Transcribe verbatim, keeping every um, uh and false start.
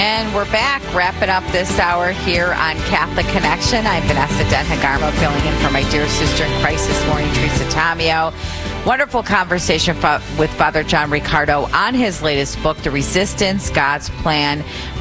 And we're back, wrapping up this hour here on Catholic Connection. I'm Vanessa Denhagarmo, filling in for my dear sister in Christ this morning, Teresa Tomeo. Wonderful conversation with Father John Riccardo on his latest book, The Resistance, God's Plan